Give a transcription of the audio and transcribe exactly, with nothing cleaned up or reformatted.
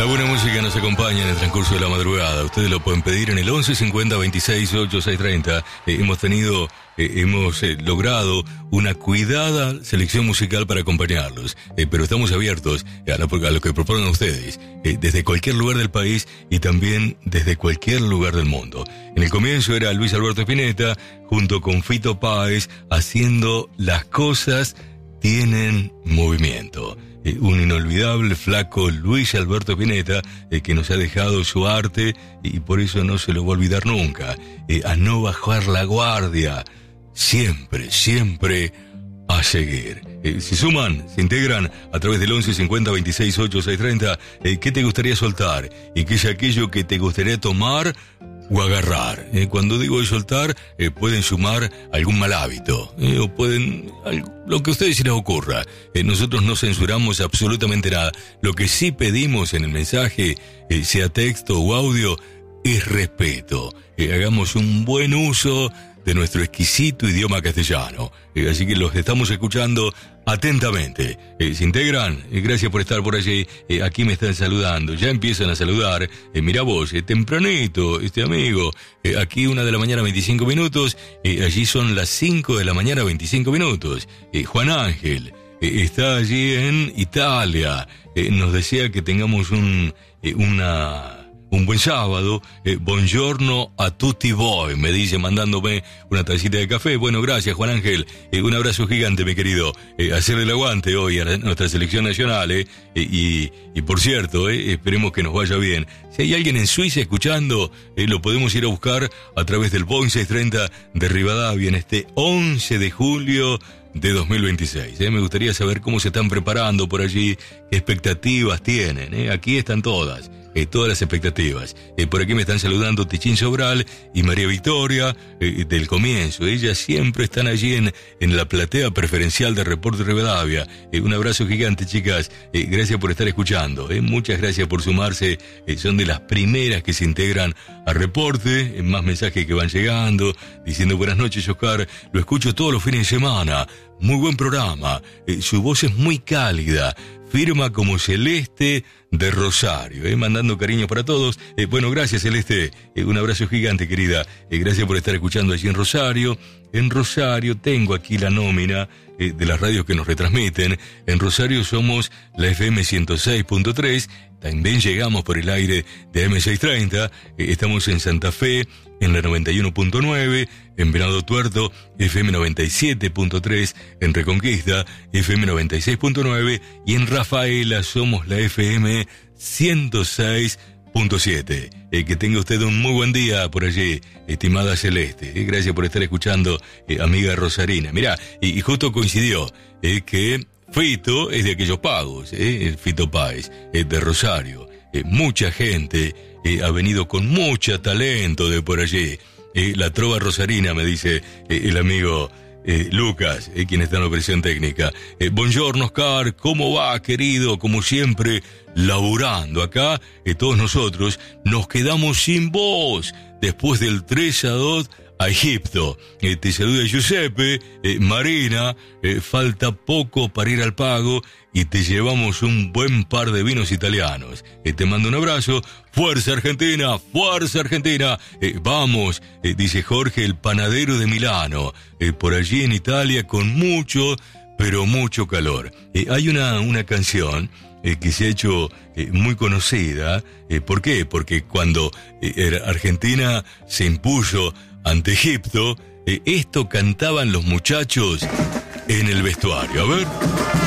La buena música nos acompaña en el transcurso de la madrugada. Ustedes lo pueden pedir en el once cincuenta veintiséis ochenta y seis treinta. Eh, hemos tenido, eh, hemos eh, logrado una cuidada selección musical para acompañarlos. Eh, pero estamos abiertos a lo, a lo que propongan ustedes, eh, desde cualquier lugar del país y también desde cualquier lugar del mundo. En el comienzo era Luis Alberto Spinetta junto con Fito Páez haciendo Las cosas tienen movimiento. Eh, un inolvidable flaco Luis Alberto Spinetta, eh, que nos ha dejado su arte y por eso no se lo va a olvidar nunca. Eh, a no bajar la guardia, siempre, siempre a seguir. Eh, se suman, se integran a través del once cincuenta veintiséis ochenta y seis treinta. Eh, ¿Qué te gustaría soltar? ¿Y qué es aquello que te gustaría tomar o agarrar? Eh, cuando digo soltar, eh, pueden sumar algún mal hábito, eh, o pueden, lo que a ustedes se les ocurra. Eh, nosotros no censuramos absolutamente nada. Lo que sí pedimos en el mensaje, eh, sea texto o audio, es respeto. Eh, hagamos un buen uso de nuestro exquisito idioma castellano. Eh, así que los estamos escuchando atentamente. Eh, ¿Se integran? Eh, gracias por estar por allí. Eh, aquí me están saludando. Ya empiezan a saludar. Eh, mira vos, eh, tempranito, este amigo. Eh, aquí una de la mañana, veinticinco minutos. Eh, allí son las cinco de la mañana, veinticinco minutos. Eh, Juan Ángel eh, está allí en Italia. Eh, nos desea que tengamos un, eh, una... un buen sábado. Eh, buongiorno a tutti voi, me dice, mandándome una tacita de café. Bueno, gracias, Juan Ángel. Eh, un abrazo gigante, mi querido. Eh, hacerle el aguante hoy a la, nuestra selección nacional. Eh, eh, y, y por cierto, eh, esperemos que nos vaya bien. Si hay alguien en Suiza escuchando, eh, lo podemos ir a buscar a través del Boeing seiscientos treinta de Rivadavia en este once de julio de dos mil veintiséis. Eh. Me gustaría saber cómo se están preparando por allí, qué expectativas tienen. Eh. Aquí están todas. Eh, todas las expectativas. Eh, por aquí me están saludando Tichín Sobral y María Victoria, eh, del comienzo. Ellas siempre están allí en, en la platea preferencial de Reporte Rivadavia. Eh, un abrazo gigante, chicas. Eh, gracias por estar escuchando. Eh, muchas gracias por sumarse. Eh, son de las primeras que se integran a Reporte. Eh, más mensajes que van llegando, diciendo buenas noches, Oscar. Lo escucho todos los fines de semana. Muy buen programa. Eh, su voz es muy cálida. Firma como Celeste de Rosario, eh, mandando cariño para todos. Eh, bueno, gracias, Celeste. Eh, un abrazo gigante, querida. Eh, gracias por estar escuchando allí en Rosario. En Rosario tengo aquí la nómina eh, de las radios que nos retransmiten. En Rosario somos la F M ciento seis punto tres. También llegamos por el aire de M seiscientos treinta. Eh, estamos en Santa Fe, en la noventa y uno punto nueve, en Venado Tuerto, F M noventa y siete punto tres, en Reconquista, F M noventa y seis punto nueve, y en Rafaela somos la F M ciento seis punto siete. Eh, que tenga usted un muy buen día por allí, estimada Celeste. Eh, gracias por estar escuchando, eh, amiga Rosarina. Mirá, y, y justo coincidió eh, que Fito es de aquellos pagos, eh, el Fito Páez, eh, de Rosario. Eh, mucha gente eh, ha venido con mucho talento de por allí. Eh, la trova rosarina, me dice eh, el amigo eh, Lucas, eh, quien está en la operación técnica. Eh, buongiorno, Oscar, ¿cómo va, querido? Como siempre, laburando acá. Eh, todos nosotros nos quedamos sin voz después del tres a dos a Egipto. Eh, te saluda Giuseppe, eh, Marina, eh, falta poco para ir al pago y te llevamos un buen par de vinos italianos. Eh, te mando un abrazo. ¡Fuerza Argentina! ¡Fuerza Argentina! Eh, vamos, eh, dice Jorge, el panadero de Milano, eh, por allí en Italia con mucho, pero mucho calor. Eh, hay una, una canción eh, que se ha hecho eh, muy conocida. Eh, ¿Por qué? Porque cuando eh, Argentina se impuso ante Egipto, eh, esto cantaban los muchachos en el vestuario. A ver...